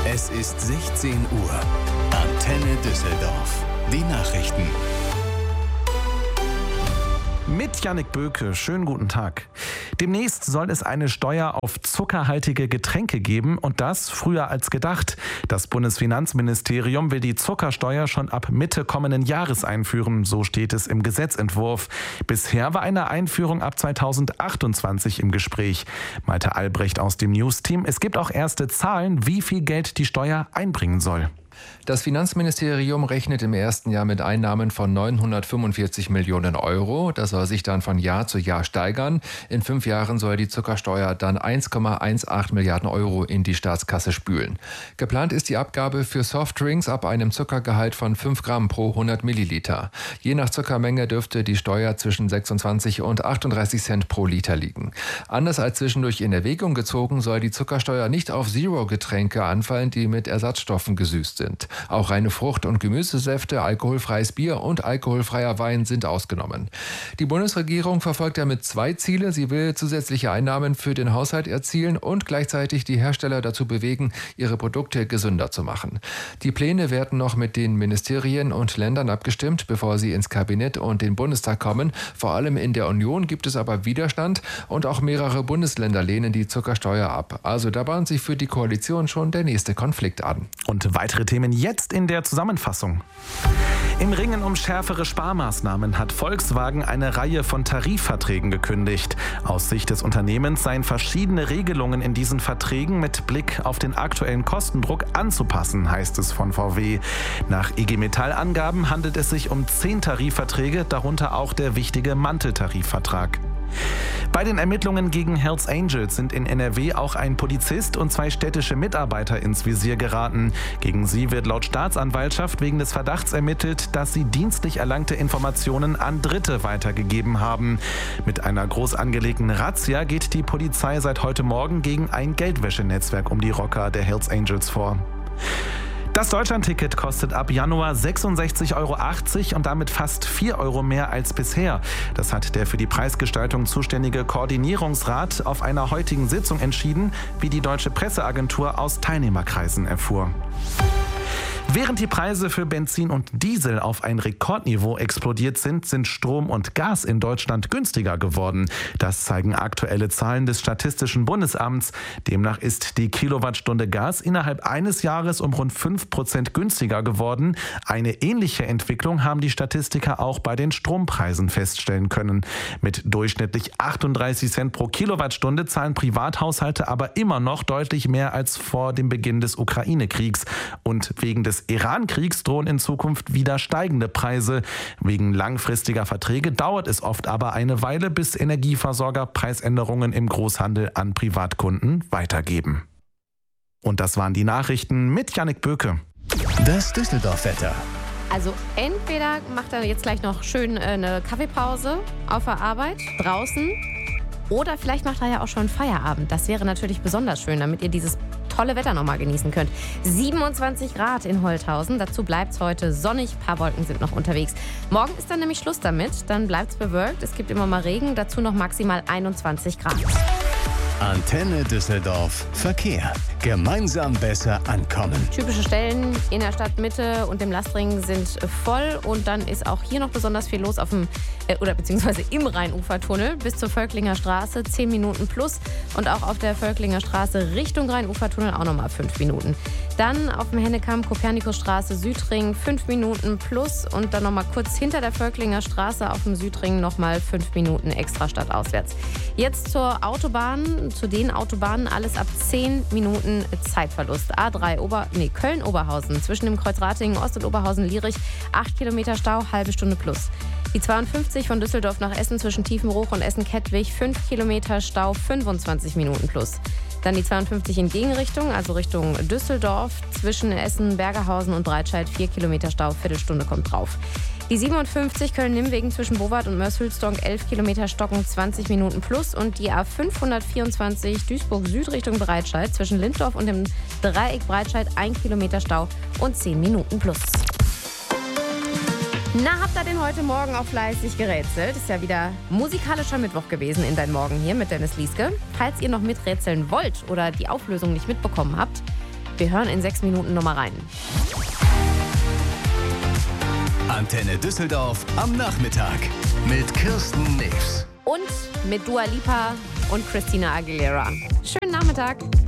Es ist 16 Uhr. Antenne Düsseldorf. Die Nachrichten. Mit Jannik Böke, schönen guten Tag. Demnächst soll es eine Steuer auf zuckerhaltige Getränke geben und das früher als gedacht. Das Bundesfinanzministerium will die Zuckersteuer schon ab Mitte kommenden Jahres einführen, so steht es im Gesetzentwurf. Bisher war eine Einführung ab 2028 im Gespräch. Malte Albrecht aus dem News-Team. Es gibt auch erste Zahlen, wie viel Geld die Steuer einbringen soll. Das Finanzministerium rechnet im ersten Jahr mit Einnahmen von 945 Millionen Euro. Das soll sich dann von Jahr zu Jahr steigern. In 5 Jahren soll die Zuckersteuer dann 1,18 Milliarden Euro in die Staatskasse spülen. Geplant ist die Abgabe für Softdrinks ab einem Zuckergehalt von 5 Gramm pro 100 Milliliter. Je nach Zuckermenge dürfte die Steuer zwischen 26 und 38 Cent pro Liter liegen. Anders als zwischendurch in Erwägung gezogen, soll die Zuckersteuer nicht auf Zero-Getränke anfallen, die mit Ersatzstoffen gesüßt sind. Auch reine Frucht- und Gemüsesäfte, alkoholfreies Bier und alkoholfreier Wein sind ausgenommen. Die Bundesregierung verfolgt damit 2 Ziele. Sie will zusätzliche Einnahmen für den Haushalt erzielen und gleichzeitig die Hersteller dazu bewegen, ihre Produkte gesünder zu machen. Die Pläne werden noch mit den Ministerien und Ländern abgestimmt, bevor sie ins Kabinett und den Bundestag kommen. Vor allem in der Union gibt es aber Widerstand und auch mehrere Bundesländer lehnen die Zuckersteuer ab. Also da bahnt sich für die Koalition schon der nächste Konflikt an. Und weitere Themen jetzt in der Zusammenfassung. Im Ringen um schärfere Sparmaßnahmen hat Volkswagen eine Reihe von Tarifverträgen gekündigt. Aus Sicht des Unternehmens seien verschiedene Regelungen in diesen Verträgen mit Blick auf den aktuellen Kostendruck anzupassen, heißt es von VW. Nach IG Metall-Angaben handelt es sich um 10 Tarifverträge, darunter auch der wichtige Manteltarifvertrag. Bei den Ermittlungen gegen Hells Angels sind in NRW auch ein Polizist und 2 städtische Mitarbeiter ins Visier geraten. Gegen sie wird laut Staatsanwaltschaft wegen des Verdachts ermittelt, dass sie dienstlich erlangte Informationen an Dritte weitergegeben haben. Mit einer groß angelegten Razzia geht die Polizei seit heute Morgen gegen ein Geldwäschenetzwerk um die Rocker der Hells Angels vor. Das Deutschlandticket kostet ab Januar 66,80 € und damit fast 4 € mehr als bisher. Das hat der für die Preisgestaltung zuständige Koordinierungsrat auf einer heutigen Sitzung entschieden, wie die Deutsche Presseagentur aus Teilnehmerkreisen erfuhr. Während die Preise für Benzin und Diesel auf ein Rekordniveau explodiert sind Strom und Gas in Deutschland günstiger geworden. Das zeigen aktuelle Zahlen des Statistischen Bundesamts. Demnach ist die Kilowattstunde Gas innerhalb eines Jahres um rund 5% günstiger geworden. Eine ähnliche Entwicklung haben die Statistiker auch bei den Strompreisen feststellen können. Mit durchschnittlich 38 Cent pro Kilowattstunde zahlen Privathaushalte aber immer noch deutlich mehr als vor dem Beginn des Ukraine-Kriegs. Und wegen des Iran-Kriegs drohen in Zukunft wieder steigende Preise. Wegen langfristiger Verträge dauert es oft aber eine Weile, bis Energieversorger Preisänderungen im Großhandel an Privatkunden weitergeben. Und das waren die Nachrichten mit Jannik Böke. Das Düsseldorf-Wetter. Also entweder macht er jetzt gleich noch schön eine Kaffeepause auf der Arbeit draußen oder vielleicht macht er ja auch schon Feierabend. Das wäre natürlich besonders schön, damit ihr dieses tolle Wetter nochmal genießen könnt. 27 Grad in Holthausen. Dazu bleibt es heute sonnig. Ein paar Wolken sind noch unterwegs. Morgen ist dann nämlich Schluss damit. Dann bleibt es bewölkt. Es gibt immer mal Regen. Dazu noch maximal 21 Grad. Antenne Düsseldorf. Verkehr. Gemeinsam besser ankommen. Typische Stellen in der Stadtmitte und dem Lastring sind voll. Und dann ist auch hier noch besonders viel los auf dem beziehungsweise im Rheinufertunnel bis zur Völklinger Straße 10 Minuten plus. Und auch auf der Völklinger Straße Richtung Rheinufertunnel auch nochmal 5 Minuten. Dann auf dem Hennekamp Kopernikusstraße Südring 5 Minuten plus. Und dann nochmal kurz hinter der Völklinger Straße auf dem Südring nochmal 5 Minuten extra stadtauswärts. Jetzt zur Autobahn, zu den Autobahnen alles ab 10 Minuten Zeitverlust. A3 Köln-Oberhausen zwischen dem Kreuz Ratingen Ost und Oberhausen-Lierich 8 Kilometer Stau, halbe Stunde plus. Die 52 von Düsseldorf nach Essen zwischen Tiefenbruch und Essen-Kettwig 5 Kilometer Stau, 25 Minuten plus. Dann die 52 in Gegenrichtung, also Richtung Düsseldorf zwischen Essen, Bergerhausen und Breitscheid 4 Kilometer Stau, Viertelstunde kommt drauf. Die 57 Köln-Nimmwegen zwischen Bowart und Mörs-Hülsdonk 11 Kilometer Stocken 20 Minuten plus und die A524 Duisburg Süd Richtung Breitscheid zwischen Linddorf und dem Dreieck Breitscheid 1 Kilometer Stau und 10 Minuten plus. Na, habt ihr denn heute Morgen auch fleißig gerätselt? Ist ja wieder musikalischer Mittwoch gewesen in Dein Morgen hier mit Dennis Lieske. Falls ihr noch miträtseln wollt oder die Auflösung nicht mitbekommen habt, Wir hören in 6 Minuten nochmal rein. Antenne Düsseldorf am Nachmittag mit Kirsten News. Und mit Dua Lipa und Christina Aguilera. Schönen Nachmittag.